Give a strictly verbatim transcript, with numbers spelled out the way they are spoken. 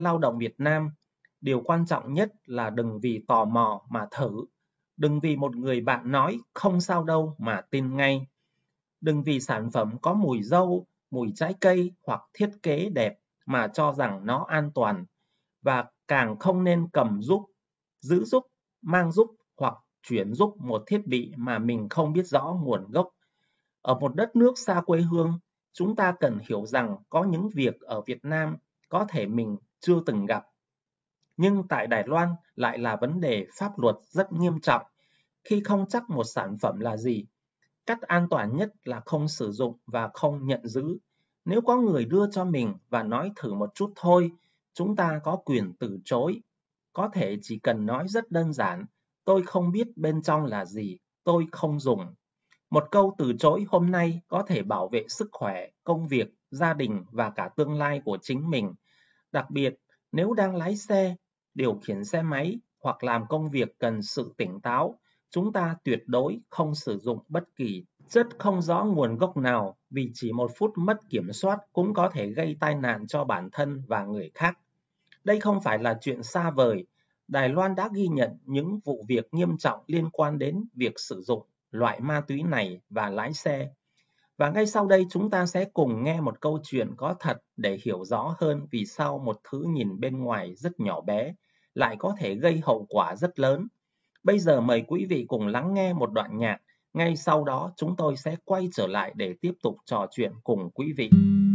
lao động Việt Nam, điều quan trọng nhất là đừng vì tò mò mà thử. Đừng vì một người bạn nói không sao đâu mà tin ngay. Đừng vì sản phẩm có mùi dâu, mùi trái cây hoặc thiết kế đẹp mà cho rằng nó an toàn. Và càng không nên cầm giúp, giữ giúp, mang giúp hoặc chuyển giúp một thiết bị mà mình không biết rõ nguồn gốc. Ở một đất nước xa quê hương, chúng ta cần hiểu rằng có những việc ở Việt Nam có thể mình chưa từng gặp. Nhưng tại Đài Loan lại là vấn đề pháp luật rất nghiêm trọng khi không chắc một sản phẩm là gì. Cách an toàn nhất là không sử dụng và không nhận giữ. Nếu có người đưa cho mình và nói thử một chút thôi, chúng ta có quyền từ chối. Có thể chỉ cần nói rất đơn giản, tôi không biết bên trong là gì, tôi không dùng. Một câu từ chối hôm nay có thể bảo vệ sức khỏe, công việc, gia đình và cả tương lai của chính mình. Đặc biệt, nếu đang lái xe, điều khiển xe máy hoặc làm công việc cần sự tỉnh táo, chúng ta tuyệt đối không sử dụng bất kỳ chất không rõ nguồn gốc nào vì chỉ một phút mất kiểm soát cũng có thể gây tai nạn cho bản thân và người khác. Đây không phải là chuyện xa vời. Đài Loan đã ghi nhận những vụ việc nghiêm trọng liên quan đến việc sử dụng loại ma túy này và lái xe. Và ngay sau đây chúng ta sẽ cùng nghe một câu chuyện có thật để hiểu rõ hơn vì sao một thứ nhìn bên ngoài rất nhỏ bé lại có thể gây hậu quả rất lớn. Bây giờ mời quý vị cùng lắng nghe một đoạn nhạc. Ngay sau đó chúng tôi sẽ quay trở lại để tiếp tục trò chuyện cùng quý vị.